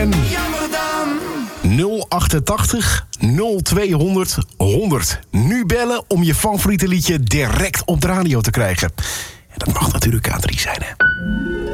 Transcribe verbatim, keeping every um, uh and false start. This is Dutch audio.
nul achtentachtig nul tweehonderd honderd. Nu bellen om je favoriete liedje direct op de radio te krijgen. En dat mag natuurlijk K drie zijn, hè?